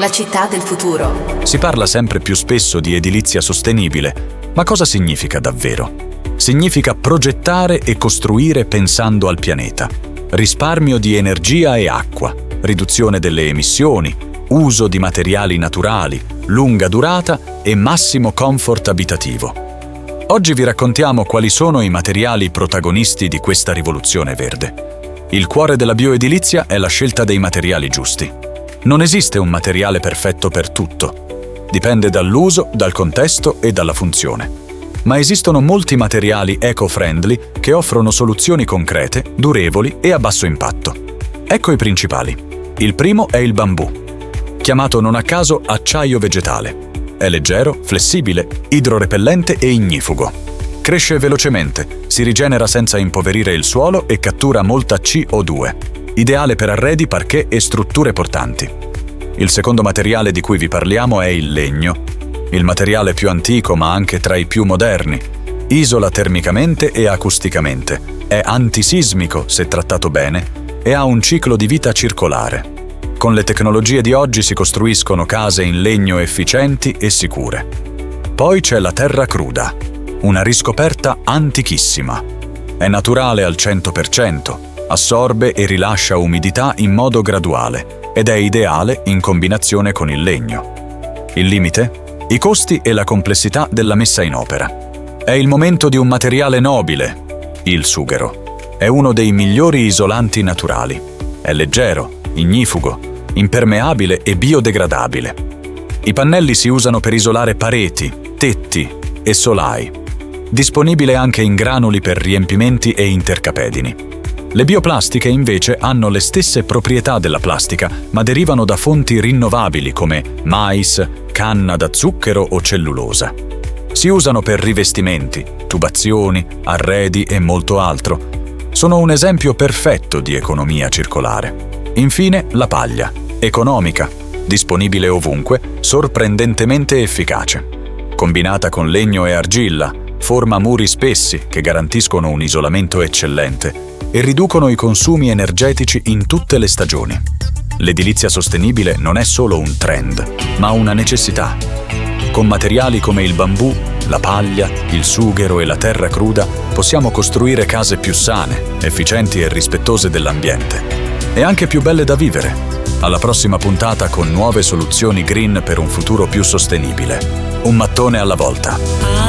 la città del futuro. Si parla sempre più spesso di edilizia sostenibile, ma cosa significa davvero? Significa progettare e costruire pensando al pianeta. Risparmio di energia e acqua, riduzione delle emissioni, uso di materiali naturali, lunga durata e massimo comfort abitativo. Oggi vi raccontiamo quali sono i materiali protagonisti di questa rivoluzione verde. Il cuore della bioedilizia è la scelta dei materiali giusti. Non esiste un materiale perfetto per tutto. Dipende dall'uso, dal contesto e dalla funzione. Ma esistono molti materiali eco-friendly che offrono soluzioni concrete, durevoli e a basso impatto. Ecco i principali. Il primo è il bambù, chiamato non a caso acciaio vegetale. È leggero, flessibile, idrorepellente e ignifugo. Cresce velocemente, si rigenera senza impoverire il suolo e cattura molta CO2. Ideale per arredi, parquet e strutture portanti. Il secondo materiale di cui vi parliamo è il legno. Il materiale più antico ma anche tra i più moderni. Isola termicamente e acusticamente. È antisismico se trattato bene e ha un ciclo di vita circolare. Con le tecnologie di oggi si costruiscono case in legno efficienti e sicure. Poi c'è la terra cruda, una riscoperta antichissima. È naturale al 100%, assorbe e rilascia umidità in modo graduale ed è ideale in combinazione con il legno. Il limite? I costi e la complessità della messa in opera. È il momento di un materiale nobile, il sughero. È uno dei migliori isolanti naturali. È leggero, ignifugo, impermeabile e biodegradabile. I pannelli si usano per isolare pareti, tetti e solai. Disponibile anche in granuli per riempimenti e intercapedini. Le bioplastiche invece hanno le stesse proprietà della plastica, ma derivano da fonti rinnovabili come mais, canna da zucchero o cellulosa. Si usano per rivestimenti, tubazioni, arredi e molto altro. Sono un esempio perfetto di economia circolare. Infine, la paglia, economica, disponibile ovunque, sorprendentemente efficace. Combinata con legno e argilla, forma muri spessi che garantiscono un isolamento eccellente e riducono i consumi energetici in tutte le stagioni. L'edilizia sostenibile non è solo un trend, ma una necessità. Con materiali come il bambù, la paglia, il sughero e la terra cruda possiamo costruire case più sane, efficienti e rispettose dell'ambiente. E anche più belle da vivere. Alla prossima puntata con nuove soluzioni green per un futuro più sostenibile. Un mattone alla volta.